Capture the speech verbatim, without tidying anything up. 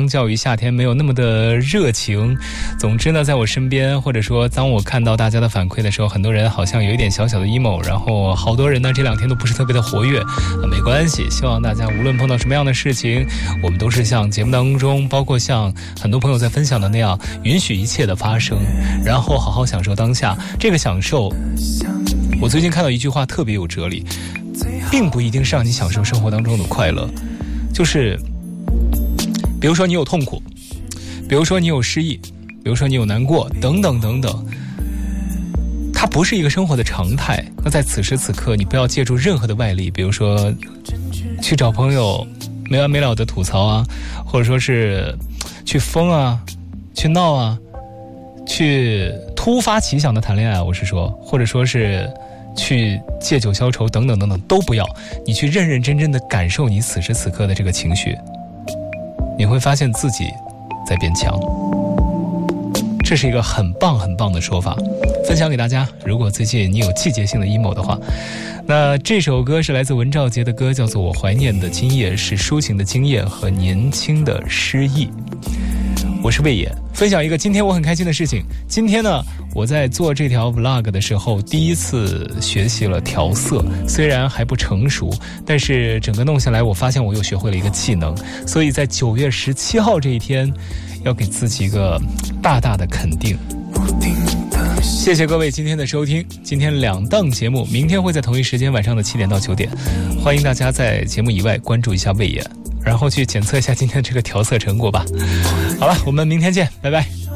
相较于夏天没有那么的热情。总之呢，在我身边，或者说当我看到大家的反馈的时候，很多人好像有一点小小的 emo， 然后好多人呢这两天都不是特别的活跃、啊、没关系，希望大家无论碰到什么样的事情，我们都是像节目当中包括像很多朋友在分享的那样，允许一切的发生，然后好好享受当下。这个享受，我最近看到一句话特别有哲理，并不一定是让你享受生活当中的快乐，就是比如说你有痛苦，比如说你有失意，比如说你有难过等等等等，它不是一个生活的常态。那在此时此刻，你不要借助任何的外力，比如说去找朋友没完没了的吐槽啊，或者说是去疯啊，去闹啊，去突发奇想的谈恋爱，我是说，或者说是去借酒消愁等等等等，都不要。你去认认真真的感受你此时此刻的这个情绪，你会发现自己在变强。这是一个很棒很棒的说法，分享给大家。如果最近你有季节性的 emo 的话，那这首歌是来自文兆杰的歌，叫做《我怀念的今夜》，是抒情的经验和年轻的诗意。我是魏野，分享一个今天我很开心的事情。今天呢，我在做这条 vlog 的时候，第一次学习了调色，虽然还不成熟，但是整个弄下来，我发现我又学会了一个技能。所以在九月十七号这一天，要给自己一个大大的肯定。谢谢各位今天的收听，今天两档节目，明天会在同一时间晚上的七点到九点，欢迎大家在节目以外关注一下魏野，然后去检测一下今天这个调色成果吧。好了，我们明天见，拜拜。